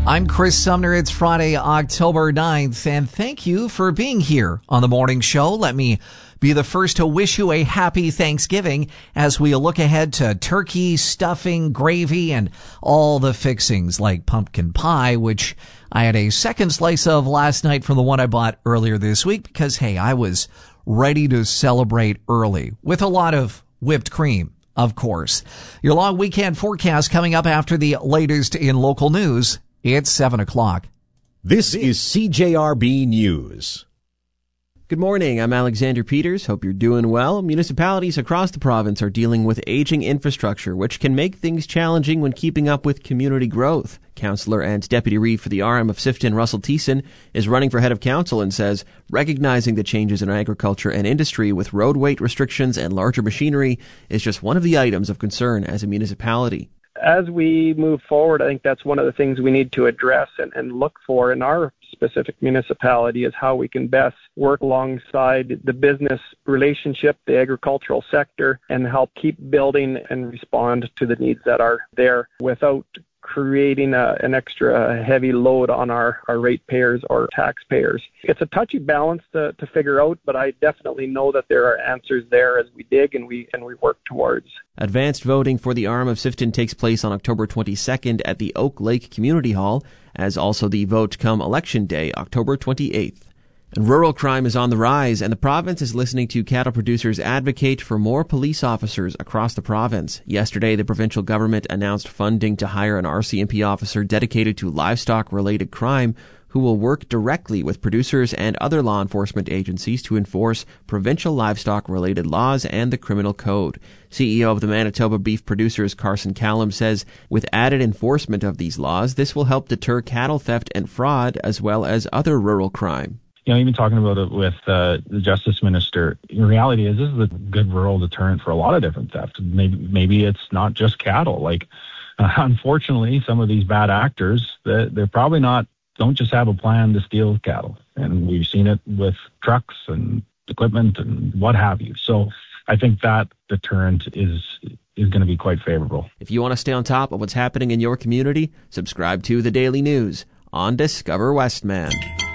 I'm Chris Sumner. It's Friday, October 9th, and thank you for being here on the morning show. Let me be the first to wish you a happy Thanksgiving as we look ahead to turkey, stuffing, gravy, and all the fixings like pumpkin pie, which I had a second slice of last night from the one I bought earlier this week because, hey, I was ready to celebrate early with a lot of whipped cream, of course. Your long weekend forecast coming up after the latest in local news. It's 7 o'clock. This is CJRB News. Good morning. I'm Alexander Peters. Hope you're doing well. Municipalities across the province are dealing with aging infrastructure, which can make things challenging when keeping up with community growth. Councillor and Deputy Reeve for the RM of Sifton, Russell Thiessen, is running for head of council and says recognizing the changes in agriculture and industry with road weight restrictions and larger machinery is just one of the items of concern as a municipality. As we move forward, I think that's one of the things we need to address and look for in our specific municipality is how we can best work alongside the business relationship, the agricultural sector, and help keep building and respond to the needs that are there without creating an extra heavy load on our ratepayers or taxpayers. It's a touchy balance to figure out, but I definitely know that there are answers there as we dig and we work towards. Advanced voting for the RM of Sifton takes place on October 22nd at the Oak Lake Community Hall, as also the vote come Election Day, October 28th. And rural crime is on the rise, and the province is listening to cattle producers advocate for more police officers across the province. Yesterday, the provincial government announced funding to hire an RCMP officer dedicated to livestock-related crime who will work directly with producers and other law enforcement agencies to enforce provincial livestock-related laws and the criminal code. CEO of the Manitoba Beef Producers, Carson Callum, says with added enforcement of these laws, this will help deter cattle theft and fraud as well as other rural crime. You know, even talking about it with the Justice Minister, in reality is this is a good rural deterrent for a lot of different theft. Maybe it's not just cattle. Unfortunately, some of these bad actors, they're probably don't just have a plan to steal cattle. And we've seen it with trucks and equipment and what have you. So I think that deterrent is going to be quite favorable. If you want to stay on top of what's happening in your community, subscribe to The Daily News on Discover Westman.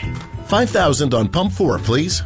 5,000 on pump 4, please.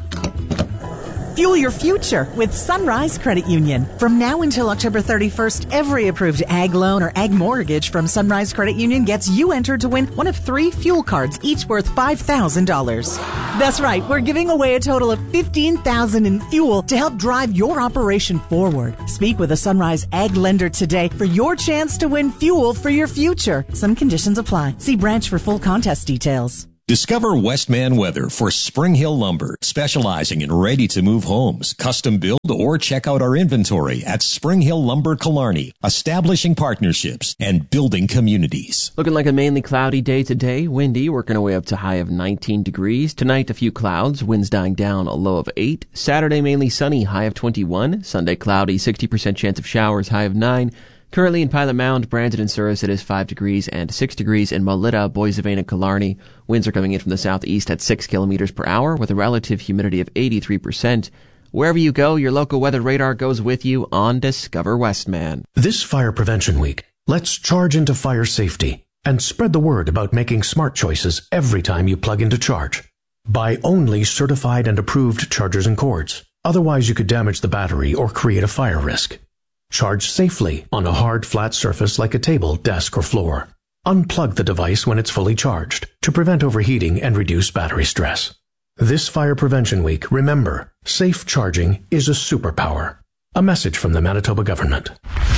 Fuel your future with Sunrise Credit Union. From now until October 31st, every approved ag loan or ag mortgage from Sunrise Credit Union gets you entered to win one of 3 fuel cards, each worth $5,000. That's right, we're giving away a total of $15,000 in fuel to help drive your operation forward. Speak with a Sunrise Ag lender today for your chance to win fuel for your future. Some conditions apply. See branch for full contest details. Discover Westman Weather for Spring Hill Lumber, specializing in ready-to-move homes, custom build, or check out our inventory at Spring Hill Lumber Killarney, establishing partnerships and building communities. Looking like a mainly cloudy day today, windy, working our way up to high of 19 degrees. Tonight, a few clouds, winds dying down, a low of 8. Saturday, mainly sunny, high of 21. Sunday, cloudy, 60% chance of showers, high of 9. Currently in Pilot Mound, Brandon and Souris, it is 5 degrees and 6 degrees in Melita, Boissevain and Killarney. Winds are coming in from the southeast at 6 kilometers per hour with a relative humidity of 83%. Wherever you go, your local weather radar goes with you on Discover Westman. This Fire Prevention Week, let's charge into fire safety and spread the word about making smart choices every time you plug in to charge. Buy only certified and approved chargers and cords. Otherwise, you could damage the battery or create a fire risk. Charge safely on a hard, flat surface like a table, desk, or floor. Unplug the device when it's fully charged to prevent overheating and reduce battery stress. This Fire Prevention Week, remember, safe charging is a superpower. A message from the Manitoba government.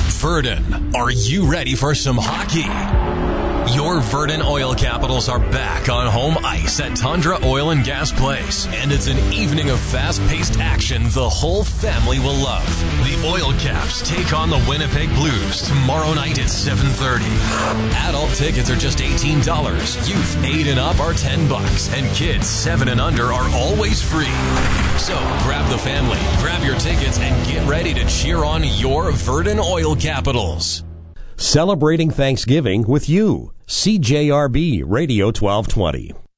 Verdon, are you ready for some hockey? Your Verdon Oil Capitals are back on home ice at Tundra Oil and Gas Place. And it's an evening of fast-paced action the whole family will love. The Oil Caps take on the Winnipeg Blues tomorrow night at 7:30. Adult tickets are just $18. Youth 8 and up are $10. And kids 7 and under are always free. So grab the family, grab your tickets, and get ready to cheer on your Verdon Oil Capitals. Celebrating Thanksgiving with you. CJRB Radio 1220.